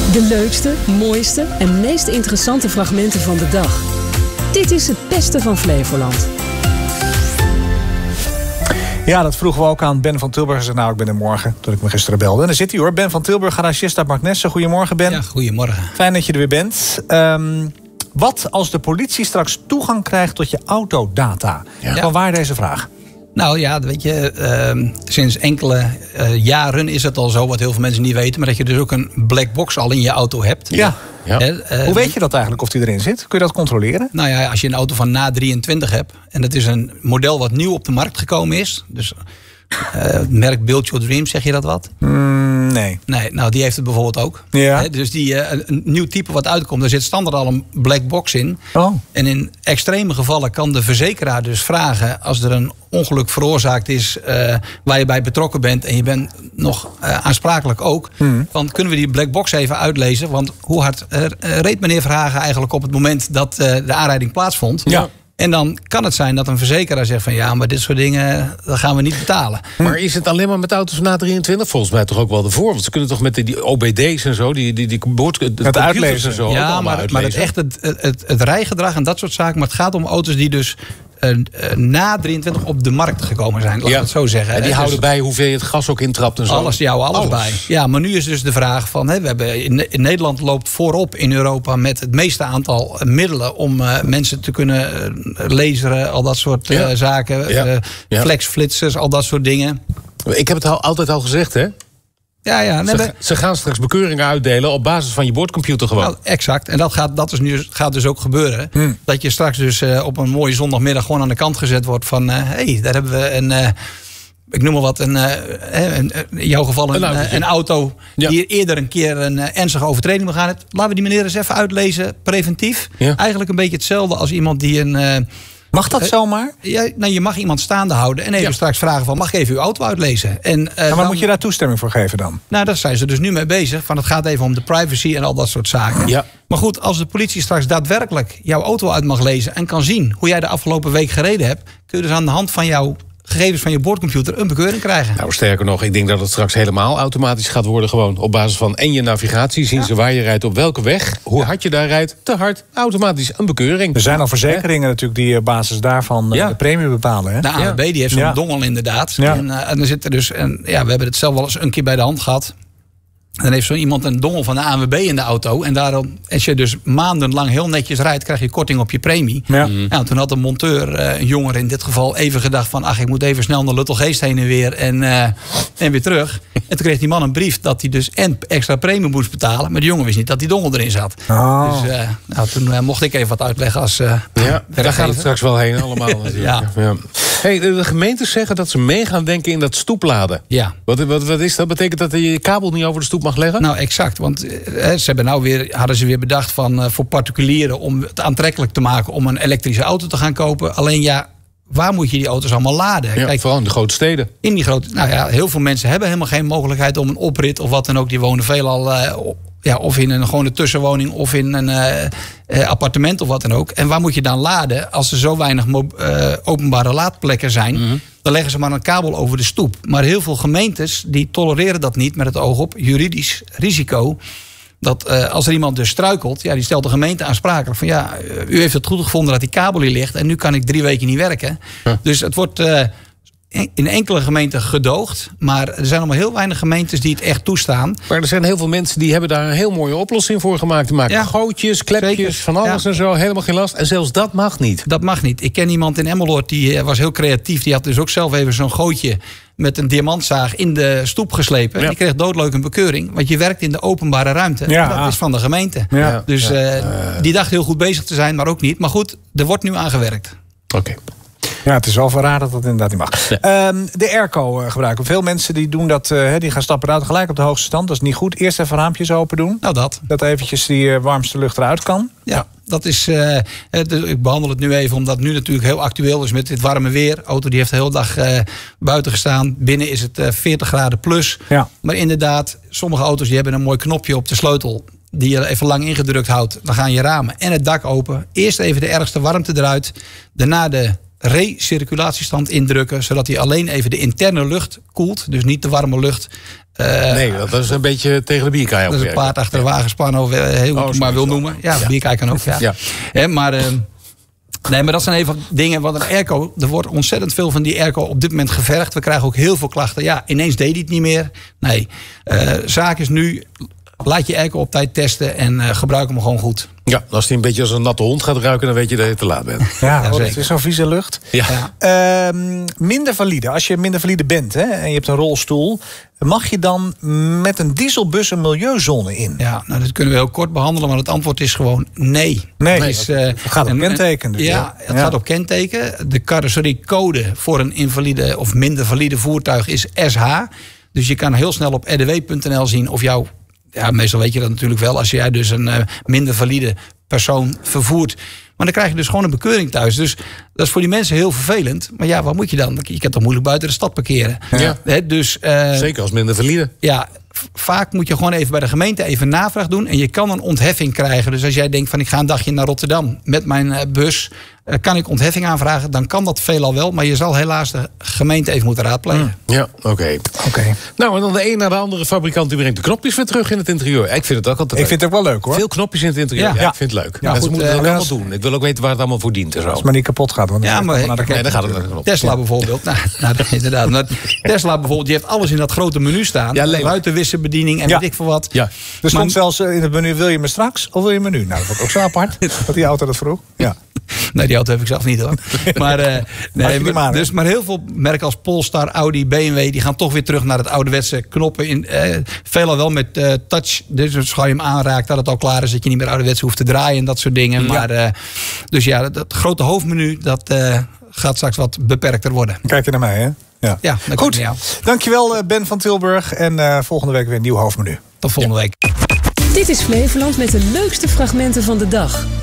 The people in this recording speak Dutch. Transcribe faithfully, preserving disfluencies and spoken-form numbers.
De leukste, mooiste en meest interessante fragmenten van de dag. Dit is het beste van Flevoland. Ja, dat vroegen we ook aan Ben van Tilburg. Hij zei, nou, ik ben er morgen, toen ik me gisteren belde. En daar zit hij hoor, Ben van Tilburg, garagist uit Marknesse. Goedemorgen, Ben. Ja, goedemorgen. Fijn dat je er weer bent. Um, wat als de politie straks toegang krijgt tot je autodata? Ja. Van waar deze vraag? Nou ja, weet je, uh, sinds enkele uh, jaren is het al zo, wat heel veel mensen niet weten, maar dat je dus ook een black box al in je auto hebt. Ja. Ja. He, uh, Hoe weet je dat eigenlijk, of die erin zit? Kun je dat controleren? Nou ja, als je een auto van na drieëntwintig hebt, en dat is een model wat nieuw op de markt gekomen is, dus uh, het merk Build Your Dream, zeg je dat wat? Mm, nee. Nee, nou die heeft het bijvoorbeeld ook. Ja. He, dus die, uh, een nieuw type wat uitkomt, daar zit standaard al een black box in. Oh. En in extreme gevallen kan de verzekeraar dus vragen, als er een ongeluk veroorzaakt is uh, waar je bij betrokken bent en je bent nog uh, aansprakelijk ook, hmm. dan kunnen we die black box even uitlezen. Want hoe hard uh, reed meneer Verhagen eigenlijk op het moment dat uh, de aanrijding plaatsvond? Ja. En dan kan het zijn dat een verzekeraar zegt van ja, maar dit soort dingen, dat gaan we niet betalen. Maar is het alleen maar met auto's van na drieëntwintig? Volgens mij toch ook wel ervoor. Want ze kunnen toch met die, die O B D's en zo, die, die, die boord, het uitlezen en zo. Ja, maar, maar het echt het, het, het rijgedrag en dat soort zaken. Maar het gaat om auto's die dus Uh, uh, na drieëntwintig op de markt gekomen zijn. Laat ik ja. het zo zeggen. En die dus houden bij hoeveel je het gas ook intrapt en zo. Alles, ja, alles, alles bij. Ja, maar nu is dus de vraag van, hè, we hebben in, in Nederland loopt voorop in Europa met het meeste aantal middelen om uh, mensen te kunnen uh, laseren, al dat soort uh, ja. zaken. Ja. Uh, ja. Flexflitsers, al dat soort dingen. Ik heb het al, altijd al gezegd, hè? Ja, ja. Nee, ze, ze gaan straks bekeuringen uitdelen op basis van je boordcomputer gewoon. Nou, exact. En dat gaat, dat is nu, gaat dus ook gebeuren. Hmm. Dat je straks dus uh, op een mooie zondagmiddag gewoon aan de kant gezet wordt van hé, uh, hey, daar hebben we een, uh, ik noem maar wat, een, uh, een, in jouw geval een, een, een auto ja. die eerder een keer een uh, ernstige overtreding begaan heeft. Laten we die meneer eens even uitlezen, preventief. Ja. Eigenlijk een beetje hetzelfde als iemand die een... Uh, Mag dat zomaar? Ja, nou, je mag iemand staande houden en even ja. straks vragen van, mag ik even uw auto uitlezen? En, uh, maar waar dan, moet je daar toestemming voor geven dan? Nou, daar zijn ze dus nu mee bezig. Van het gaat even om de privacy en al dat soort zaken. Ja. Maar goed, als de politie straks daadwerkelijk jouw auto uit mag lezen en kan zien hoe jij de afgelopen week gereden hebt, kun je dus aan de hand van jouw gegevens van je boordcomputer een bekeuring krijgen. Nou, sterker nog, ik denk dat het straks helemaal automatisch gaat worden. Gewoon op basis van en je navigatie zien ja. ze waar je rijdt, op welke weg, hoe ja. hard je daar rijdt, te hard, automatisch een bekeuring. Er zijn al verzekeringen ja. natuurlijk die op basis daarvan ja. de premie bepalen. Hè? De A N W B die heeft zo'n ja. dongel inderdaad. Ja. En, uh, en dan zit er dus, en, ja, we hebben het zelf wel eens een keer bij de hand gehad. Dan heeft zo iemand een dongel van de A N W B in de auto. En daarom, als je dus maandenlang heel netjes rijdt, krijg je korting op je premie. Ja. Mm. Nou, toen had de monteur, een jongere in dit geval, even gedacht van, ach, ik moet even snel naar Luttelgeest heen en weer en, uh, en weer terug. En toen kreeg die man een brief dat hij dus en extra premie moest betalen. Maar de jongen wist niet dat die dongel erin zat. Oh. Dus uh, nou, toen uh, mocht ik even wat uitleggen als uh, ja, daar gaat het straks wel heen allemaal. ja. Ja. Hey, de gemeentes zeggen dat ze mee gaan denken in dat stoepladen. Ja. Wat, wat, wat is dat? Betekent dat je je kabel niet over de stoep mag leggen? Nou, exact. Want uh, ze hebben nou weer, hadden ze weer bedacht van, uh, voor particulieren om het aantrekkelijk te maken om een elektrische auto te gaan kopen. Alleen ja, waar moet je die auto's allemaal laden? Ja, Kijk, vooral in de grote steden. In die grote, nou ja, heel veel mensen hebben helemaal geen mogelijkheid om een oprit of wat dan ook. Die wonen veelal uh, ja, of in een gewone tussenwoning of in een uh, uh, appartement of wat dan ook. En waar moet je dan laden als er zo weinig uh, openbare laadplekken zijn? Mm-hmm. Dan leggen ze maar een kabel over de stoep. Maar heel veel gemeentes die tolereren dat niet met het oog op juridisch risico. Dat uh, als er iemand dus struikelt, ja, die stelt de gemeente aansprakelijk van ja, u heeft het goed gevonden dat die kabel hier ligt en nu kan ik drie weken niet werken. Ja. Dus het wordt uh, in enkele gemeenten gedoogd, maar er zijn allemaal heel weinig gemeentes die het echt toestaan. Maar er zijn heel veel mensen die hebben daar een heel mooie oplossing voor gemaakt. Die maken ja. gootjes, klepjes, zeker. Van alles ja. en zo, helemaal geen last. En zelfs dat mag niet. Dat mag niet. Ik ken iemand in Emmeloord, die was heel creatief. Die had dus ook zelf even zo'n gootje met een diamantzaag in de stoep geslepen. Ja. Die kreeg doodleuk een bekeuring. Want je werkt in de openbare ruimte. Ja. Dat is van de gemeente. Ja. Dus ja. Uh, die dacht heel goed bezig te zijn, maar ook niet. Maar goed, er wordt nu aan gewerkt. Oké. Okay. Ja, het is wel verraden dat dat inderdaad niet mag. Ja. Um, de airco uh, gebruiken. Veel mensen die doen dat, uh, die gaan stappen eruit gelijk op de hoogste stand. Dat is niet goed. Eerst even raampjes open doen. Nou dat. Dat eventjes die uh, warmste lucht eruit kan. Ja, dat is, uh, ik behandel het nu even omdat het nu natuurlijk heel actueel is met dit warme weer. De auto die heeft de hele dag uh, buiten gestaan. Binnen is het uh, veertig graden plus. Ja. Maar inderdaad, sommige auto's die hebben een mooi knopje op de sleutel die je even lang ingedrukt houdt. Dan gaan je ramen en het dak open. Eerst even de ergste warmte eruit. Daarna de recirculatiestand indrukken, zodat hij alleen even de interne lucht koelt. Dus niet de warme lucht. Uh, nee, dat is een beetje tegen de bierkaai Dat is een paard achter de wagen spannen, of heel oh, maar wil noemen. Ja, ja. Bierkaai kan ook. Ja. Ja. He, maar, uh, nee, maar dat zijn even dingen. Want een airco, er wordt ontzettend veel van die airco op dit moment gevergd. We krijgen ook heel veel klachten. Ja, ineens deed hij het niet meer. Nee, uh, zaak is nu, laat je airco op tijd testen en uh, gebruik hem gewoon goed. Ja, als hij een beetje als een natte hond gaat ruiken, dan weet je dat je te laat bent. Ja, ja, het is zo'n vieze lucht. Ja. Ja. Uh, minder valide. Als je minder valide bent, hè, en je hebt een rolstoel, mag je dan met een dieselbus een milieuzone in? Ja, nou, dat kunnen we heel kort behandelen, maar het antwoord is gewoon nee. Nee, het, is, uh, het gaat op en, kenteken. Dus ja, ja, het ja. gaat op kenteken. De carrosseriecode voor een invalide of minder valide voertuig is S H. Dus je kan heel snel op r d w punt n l zien of jouw... Ja, meestal weet je dat natuurlijk wel als jij dus een uh, minder valide persoon vervoert. Maar dan krijg je dus gewoon een bekeuring thuis. Dus dat is voor die mensen heel vervelend. Maar ja, wat moet je dan? Je kan toch moeilijk buiten de stad parkeren. Ja. He, dus, uh, Zeker als minder valide. Ja, vaak moet je gewoon even bij de gemeente even navraag doen. En je kan een ontheffing krijgen. Dus als jij denkt van ik ga een dagje naar Rotterdam met mijn uh, bus... Uh, kan ik ontheffing aanvragen, dan kan dat veelal wel. Maar je zal helaas de gemeente even moeten raadplegen. Mm. Ja, oké. Okay. Okay. Nou, en dan de een naar de andere fabrikant die brengt de knopjes weer terug in het interieur. Ik vind het ook altijd Ik vind het ook wel leuk, hoor. Veel knopjes in het interieur. Ja, ja, ik vind het leuk. Ja, Mensen moeten het uh, ook allemaal doen. Ik wil ook weten waar het allemaal voor dient en zo. Als het maar niet kapot gaat. Want ja, maar naar de nee, dan gaat het naar de knop. Tesla ja. bijvoorbeeld. Nou, nou, inderdaad. Nou, Tesla bijvoorbeeld, die heeft alles in dat grote menu staan. Ja, ruitenwisselbediening en ja. weet ik veel wat. Ja. Er stond maar, zelfs in het menu, wil je me straks of wil je me nu? Nou, dat vond ik ook zo apart. Dat die auto dat vroeg. Ja. Nee, die auto heb ik zelf niet, hoor. Maar, uh, nee, maar, maar, dus, maar heel veel merken als Polestar, Audi, B M W... die gaan toch weer terug naar het ouderwetse knoppen. In, uh, veelal wel met uh, touch. Dus als je hem aanraakt, dat het al klaar is... dat je niet meer ouderwets hoeft te draaien en dat soort dingen. Ja. Maar, uh, dus ja, dat, dat grote hoofdmenu... dat uh, gaat straks wat beperkter worden. Kijk je naar mij, hè? Ja, ja goed. Dankjewel, Ben van Tilburg. En uh, volgende week weer een nieuw hoofdmenu. Tot volgende ja. week. Dit is Flevoland met de leukste fragmenten van de dag.